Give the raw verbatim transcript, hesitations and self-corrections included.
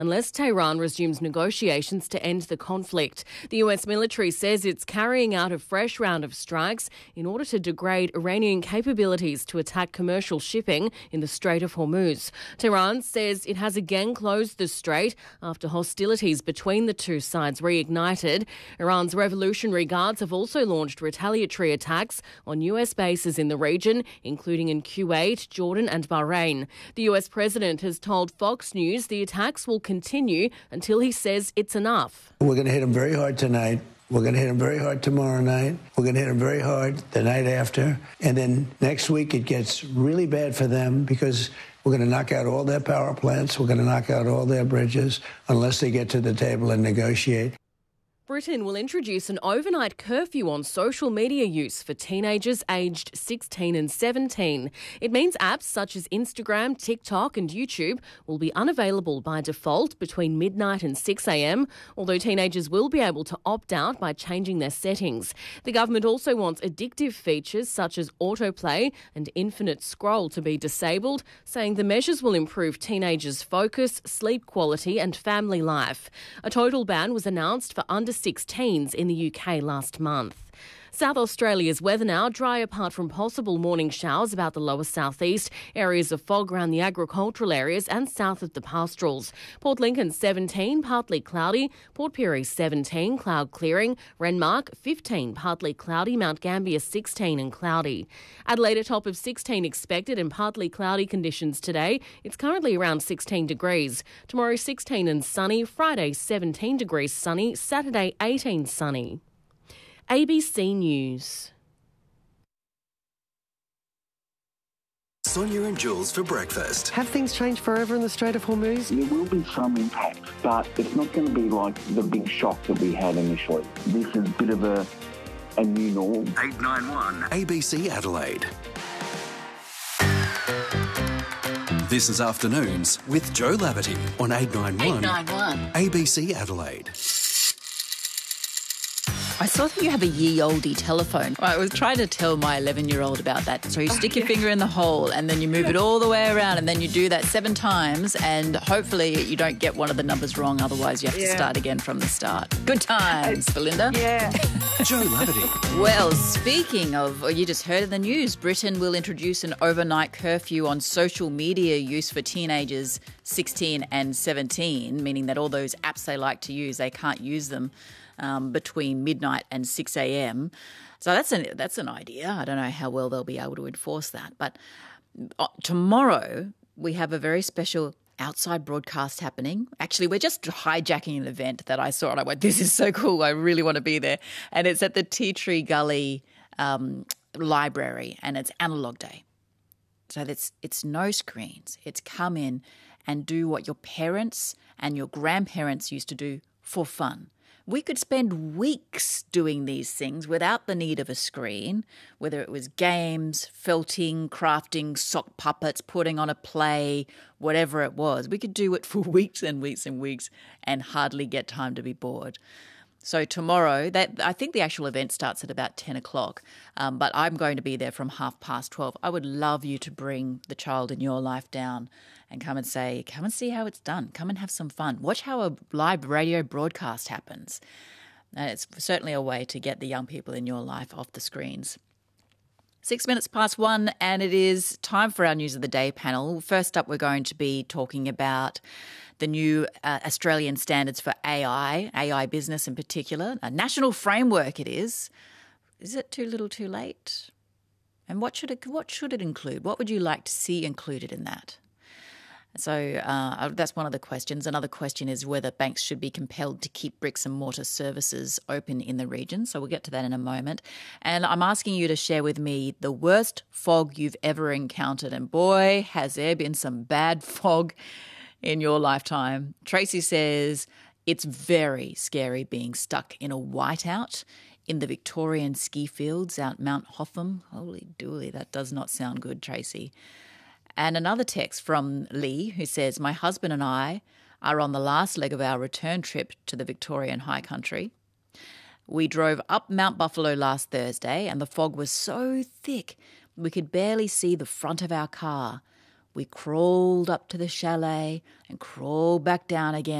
unless Tehran resumes negotiations to end the conflict. The U S military says it's carrying out a fresh round of strikes in order to degrade Iranian capabilities to attack commercial shipping in the Strait of Hormuz. Tehran says it has again closed the strait after hostilities between the two sides reignited. Iran's Revolutionary Guards have also launched retaliatory attacks on U S bases in the region, including in Kuwait, Jordan and Bahrain. The U S president has told Fox News the attacks will continue until he says it's enough. We're going to hit them very hard tonight. We're going to hit them very hard tomorrow night. We're going to hit them very hard the night after. And then next week it gets really bad for them because we're going to knock out all their power plants. We're going to knock out all their bridges unless they get to the table and negotiate. Britain will introduce an overnight curfew on social media use for teenagers aged sixteen and seventeen. It means apps such as Instagram, TikTok and YouTube will be unavailable by default between midnight and six a.m, although teenagers will be able to opt out by changing their settings. The government also wants addictive features such as autoplay and infinite scroll to be disabled, saying the measures will improve teenagers' focus, sleep quality and family life. A total ban was announced for under sixteens in the U K last month. South Australia's weather now, dry apart from possible morning showers about the lower southeast, areas of fog around the agricultural areas and south of the pastorals. Port Lincoln seventeen, partly cloudy. Port Pirie seventeen, cloud clearing. Renmark fifteen, partly cloudy. Mount Gambier sixteen and cloudy. Adelaide a top of sixteen expected and partly cloudy conditions today. It's currently around sixteen degrees. Tomorrow sixteen and sunny. Friday seventeen degrees sunny. Saturday eighteen sunny. A B C News. Sonia and Jules for breakfast. Have things changed forever in the Strait of Hormuz? There will be some impact, but it's not going to be like the big shock that we had initially. This is a bit of a, a new norm. eight nine one A B C Adelaide. This is Afternoons with Joe Laverty on eight nine one eight nine one A B C Adelaide. I saw that you have a ye olde telephone. I was trying to tell my eleven-year-old about that. So you stick your finger in the hole and then you move it all the way around and then you do that seven times and hopefully you don't get one of the numbers wrong. Otherwise you have to Yeah. start again from the start. Good times, Belinda. Yeah. Joe Laverty. Well, speaking of, you just heard in the news, Britain will introduce an overnight curfew on social media use for teenagers sixteen and seventeen, meaning that all those apps they like to use, they can't use them um, between midnight and six a.m. So that's an, that's an idea. I don't know how well they'll be able to enforce that. But uh, tomorrow we have a very special outside broadcast happening. Actually, we're just hijacking an event that I saw and I went, this is so cool. I really want to be there. And it's at the Tea Tree Gully um, Library and it's Analog Day. So it's, it's no screens. It's come in and do what your parents and your grandparents used to do for fun. We could spend weeks doing these things without the need of a screen, whether it was games, felting, crafting, sock puppets, putting on a play, whatever it was. We could do it for weeks and weeks and weeks and hardly get time to be bored. So tomorrow, that I think the actual event starts at about ten o'clock, um, but I'm going to be there from half past twelve. I would love you to bring the child in your life down and come and say, come and see how it's done. Come and have some fun. Watch how a live radio broadcast happens. And it's certainly a way to get the young people in your life off the screens. Six minutes past one, and it is time for our News of the Day panel. First up, we're going to be talking about the new uh, Australian standards for A I, A I business in particular. A national framework it is. Is it too little too late? And what should it, what should it include? What would you like to see included in that? So uh, that's one of the questions. Another question is whether banks should be compelled to keep bricks and mortar services open in the region. So we'll get to that in a moment. And I'm asking you to share with me the worst fog you've ever encountered. And boy, has there been some bad fog in your lifetime. Tracy says it's very scary being stuck in a whiteout in the Victorian ski fields out Mount Hotham. Holy dooly, that does not sound good, Tracy. And another text from Lee who says, my husband and I are on the last leg of our return trip to the Victorian High Country. We drove up Mount Buffalo last Thursday and the fog was so thick we could barely see the front of our car. We crawled up to the chalet and crawled back down again.